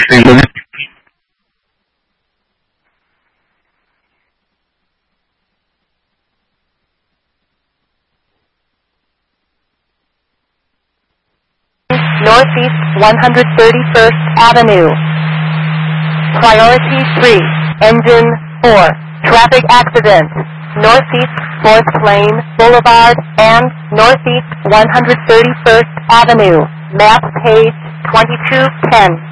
Northeast 131st Avenue. Priority 3, Engine 4, traffic accident, Northeast 4th Lane Boulevard and Northeast 131st Avenue, map page 2210.